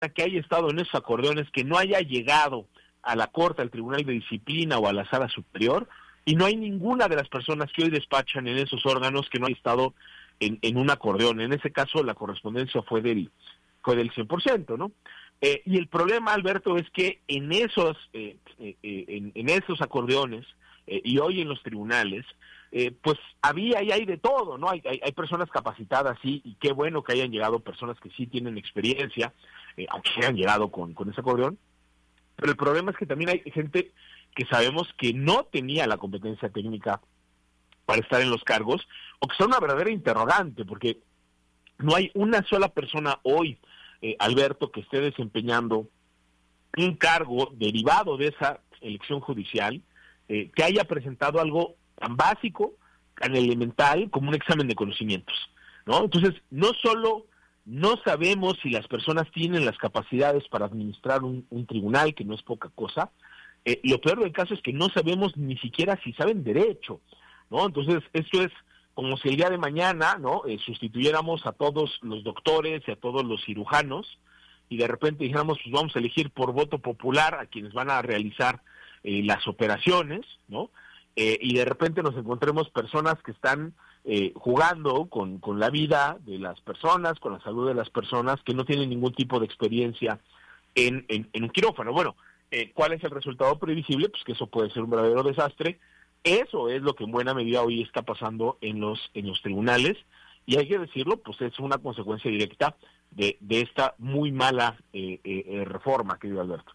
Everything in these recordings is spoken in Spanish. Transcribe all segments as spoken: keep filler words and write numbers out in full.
que haya estado en esos acordeones, que no haya llegado a la Corte, al Tribunal de Disciplina o a la Sala Superior, y no hay ninguna de las personas que hoy despachan en esos órganos que no haya estado en, en un acordeón. En ese caso, la correspondencia fue del, fue del cien por ciento, ¿no? Eh, y el problema, Alberto, es que en esos, eh, eh, en, en esos acordeones, eh, y hoy en los tribunales, eh, pues había y hay de todo, ¿no? Hay, hay, hay personas capacitadas, sí, y qué bueno que hayan llegado personas que sí tienen experiencia, eh, aunque hayan llegado con, con ese acordeón, pero el problema es que también hay gente que sabemos que no tenía la competencia técnica para estar en los cargos, o que son una verdadera interrogante, porque no hay una sola persona hoy, eh, Alberto, que esté desempeñando un cargo derivado de esa elección judicial, eh, que haya presentado algo tan básico, tan elemental, como un examen de conocimientos, ¿no? Entonces, no solo no sabemos si las personas tienen las capacidades para administrar un, un tribunal, que no es poca cosa, eh, lo peor del caso es que no sabemos ni siquiera si saben derecho, ¿no? Entonces, esto es como si el día de mañana, ¿no?, eh, sustituyéramos a todos los doctores y a todos los cirujanos, y de repente dijéramos, pues vamos a elegir por voto popular a quienes van a realizar eh, las operaciones, ¿no? Eh, y de repente nos encontremos personas que están eh, jugando con, con la vida de las personas, con la salud de las personas, que no tienen ningún tipo de experiencia en, en, en un quirófano. Bueno, eh, ¿cuál es el resultado previsible? Pues que eso puede ser un verdadero desastre. Eso es lo que en buena medida hoy está pasando en los en los tribunales, y hay que decirlo, pues es una consecuencia directa de, de esta muy mala eh, eh, reforma, querido Alberto.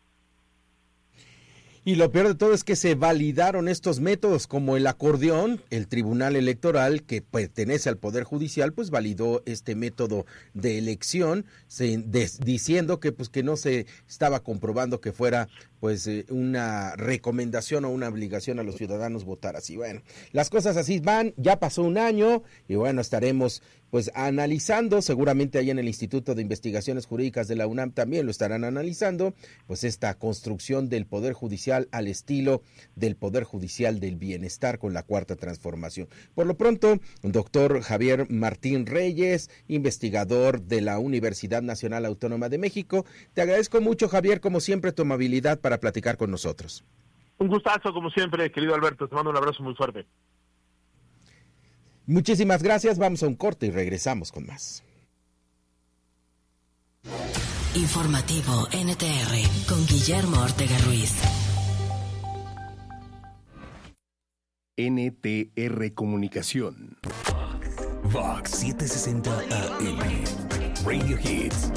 Y lo peor de todo es que se validaron estos métodos, como el acordeón. El Tribunal Electoral, que pertenece al Poder Judicial, pues validó este método de elección, se, des, diciendo que pues que no se estaba comprobando que fuera pues eh, una recomendación o una obligación a los ciudadanos votar así. Bueno, las cosas así van, ya pasó un año y bueno, estaremos pues analizando, seguramente ahí en el Instituto de Investigaciones Jurídicas de la UNAM también lo estarán analizando, pues esta construcción del Poder Judicial al estilo del Poder Judicial del Bienestar con la Cuarta Transformación. Por lo pronto, doctor Javier Martín Reyes, investigador de la Universidad Nacional Autónoma de México, te agradezco mucho, Javier, como siempre, tu amabilidad para platicar con nosotros. Un gustazo, como siempre, querido Alberto, te mando un abrazo muy fuerte. Muchísimas gracias, vamos a un corte y regresamos con más. Informativo N T R con Guillermo Ortega Ruiz. N T R Comunicación. Vox setecientos sesenta A M. Radio Hits.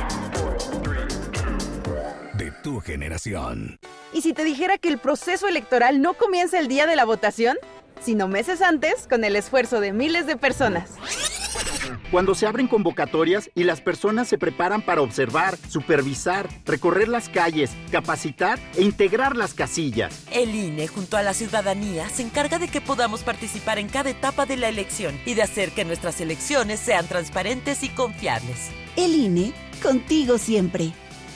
De tu generación. ¿Y si te dijera que el proceso electoral no comienza el día de la votación, sino meses antes, con el esfuerzo de miles de personas? Cuando se abren convocatorias y las personas se preparan para observar, supervisar, recorrer las calles, capacitar e integrar las casillas. El I N E, junto a la ciudadanía, se encarga de que podamos participar en cada etapa de la elección y de hacer que nuestras elecciones sean transparentes y confiables. El I N E, contigo siempre.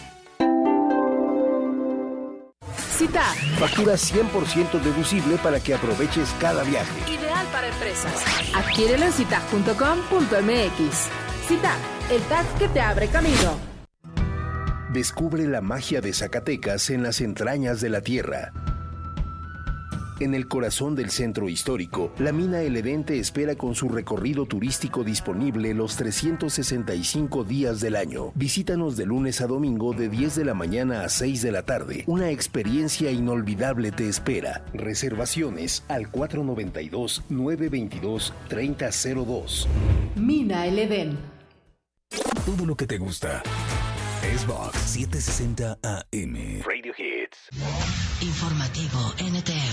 Cita. Factura cien por ciento deducible para que aproveches cada viaje. Ideal para empresas. Adquiérelo en cita punto com punto m x. Cita, el tag que te abre camino. Descubre la magia de Zacatecas en las entrañas de la tierra. En el corazón del centro histórico, la mina El Edén te espera con su recorrido turístico disponible los trescientos sesenta y cinco días del año. Visítanos de lunes a domingo de diez de la mañana a seis de la tarde. Una experiencia inolvidable te espera. Reservaciones al cuatro noventa y dos, nueve veintidós, treinta cero dos. Mina El Edén. Todo lo que te gusta es Vox setecientos sesenta A M. Radio Hits. Informativo N T R